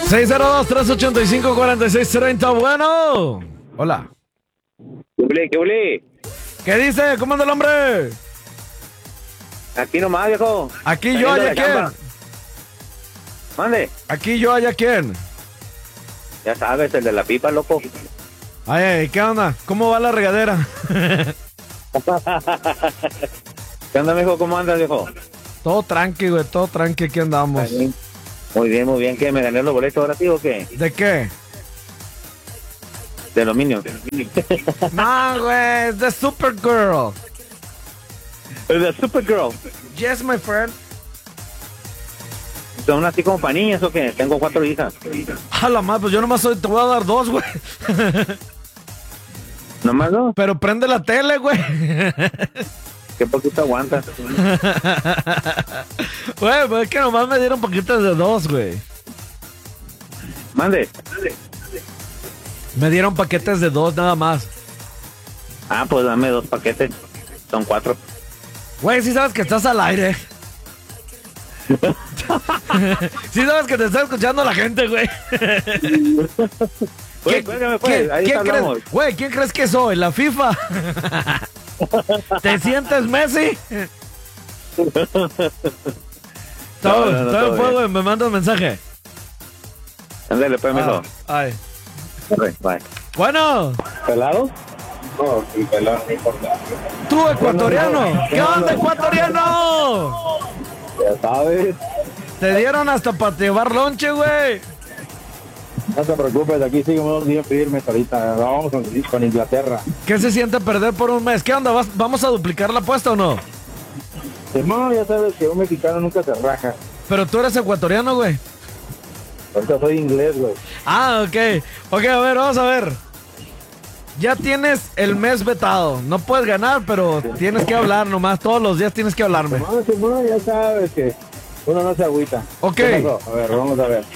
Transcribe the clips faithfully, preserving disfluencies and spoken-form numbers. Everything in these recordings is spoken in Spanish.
seis cero dos, tres ocho cinco, cuatro seis tres cero. Bueno. Hola. ¿Qué ole, qué ole? ¿Qué dice? ¿Cómo anda el hombre? Aquí nomás, viejo. Aquí yo, allá quién. Mande. Aquí yo, allá quién. Ya sabes, el de la pipa, loco. Ay, ay, ¿qué onda? ¿Cómo va la regadera? ¿Qué onda, mijo? ¿Cómo andas, viejo? Todo tranqui, güey, todo tranqui, aquí andamos. Ay, muy bien, muy bien. ¿Qué? ¿Me gané los boletos ahora, tío, o qué? ¿De qué? De los Minions. No, güey, es de Supergirl. ¿El de Supergirl? Yes, my friend. ¿Son así como para niñas o qué? Tengo cuatro hijas. A la madre, pues yo nomás soy, te voy a dar dos, güey. ¿Nomás no? Pero prende la tele, güey. ¿Qué poquito aguantas? Güey, pues es que nomás me dieron paquetes de dos, güey. Mande. Me dieron paquetes de dos nada más. Ah, pues dame dos paquetes. Son cuatro. Güey, sí sabes que estás al aire. Sí sabes que te está escuchando la gente, güey. Pues, cuélgame, pues. Ahí hablamos. Güey, ¿quién crees que soy? ¿La FIFA? ¿Te sientes Messi? Todo, No, no, no, todo todo fuego, bien. me manda un mensaje. Ándale, pues, mijo. Ah, ay. Bye, bye. Bueno, ¿Pelado? No, sí, pelado, no importa. tú ecuatoriano. ¿Qué onda, ecuatoriano? Ya sabes. Te dieron hasta para llevar lonche, güey. No te preocupes, aquí seguimos unos días firmes ahorita. Vamos con, con Inglaterra. ¿Qué se siente perder por un mes? ¿Qué onda? ¿Vas- ¿Vamos a duplicar la apuesta o no? Hermano, ya sabes que un mexicano nunca se raja. Pero tú eres ecuatoriano, güey. Ahorita soy inglés, güey. Ah, ok. Ok, a ver, vamos a ver. Ya tienes el mes vetado. No puedes ganar, pero tienes que hablar nomás. Todos los días tienes que hablarme. No, Simón, ya sabes que uno no se agüita. Ok. ¿Qué pasó? A ver, vamos a ver.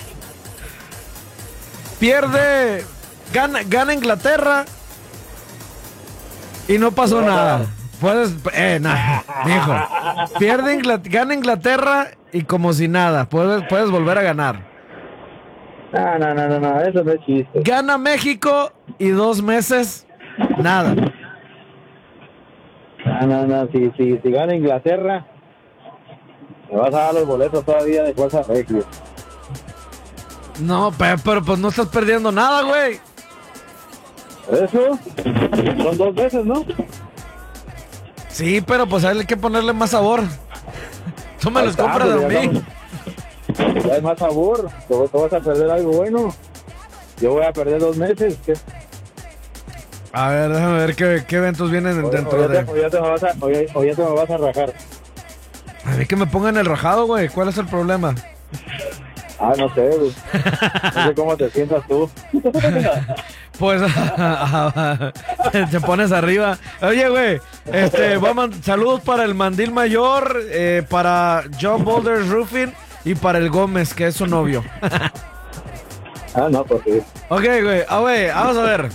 Pierde. Gana, gana Inglaterra. Y no pasó nada. Puedes. Eh, nada, mijo. Pierde Ingla- gana Inglaterra y como si nada. Puedes, puedes volver a ganar. No, no, no, no, no, eso no es chiste. Gana México y dos meses. Nada. No, no, no, si, si, si gana Inglaterra, me vas a dar los boletos todavía de Fuerza Regia. No, pero, pero pues no estás perdiendo nada, güey. Por eso, son dos veces, ¿no? Sí, pero pues hay que ponerle más sabor. Tú me Ahí los está, compras pues, de ya mí. estamos. Ya hay más sabor, tú, tú vas a perder algo bueno. Yo voy a perder dos meses. ¿Qué? A ver, déjame ver qué, qué eventos vienen O, dentro o ya de... te, o, ya te me vas a, o, ya, o ya te me vas a rajar. A ver, que me pongan el rajado, güey. ¿Cuál es el problema? Ah, no sé, güey. No sé cómo te sientas tú. Pues te pones arriba. Oye, güey, este, vamos, saludos para el Mandil Mayor, eh, para John Boulders Roofing y para el Gómez, que es su novio. Ah, no, pues sí. Ok, güey, ah, güey, vamos a ver.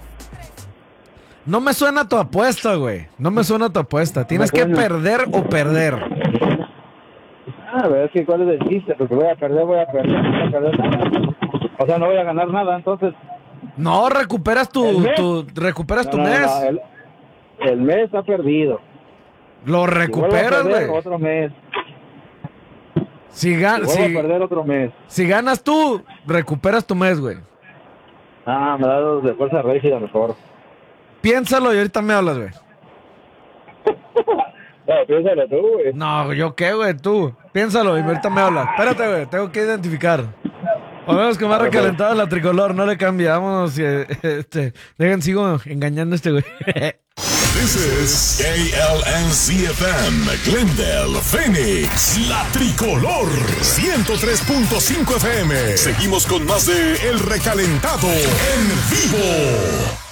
No me suena tu apuesta, güey. No me suena tu apuesta. Tienes que perder o perder. Ah, a ver, es que cuál es el chiste, porque voy a perder, voy a perder, no voy a perder nada. O sea, no voy a ganar nada, entonces. No, recuperas ¿El tu, mes? tu recuperas tu No, no, mes. no, el, el mes está perdido. Lo Si vuelvo a recuperas, perder, güey. otro mes. Si, Si gan- vuelvo si, a perder otro mes. si ganas tú, recuperas tu mes, güey. Ah, me da los de Fuerza Regia mejor. Piénsalo y ahorita me hablas, güey. No, piénsalo tú, güey. No, ¿yo qué, güey? Tú. Piénsalo y ahorita me hablas. Espérate, güey. Tengo que identificar. O menos que me ha recalentado la tricolor. No le cambia. Vámonos. y, eh, Este, dejen, sigo engañando a este, güey. This is K L N Z F M, Glendale, Phoenix, La Tricolor, ciento tres punto cinco F M. Seguimos con más de El Recalentado en vivo.